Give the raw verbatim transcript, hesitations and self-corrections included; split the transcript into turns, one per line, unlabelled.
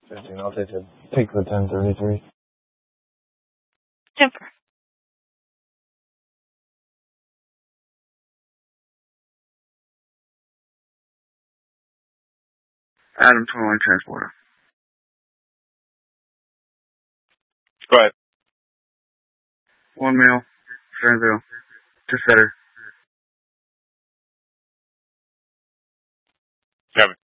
fifteen, I'll take, it. take the ten thirty-three.
Jennifer.
Adam, twenty-one transporter.
Go ahead.
One male, Fernville, to Setter.
Kevin.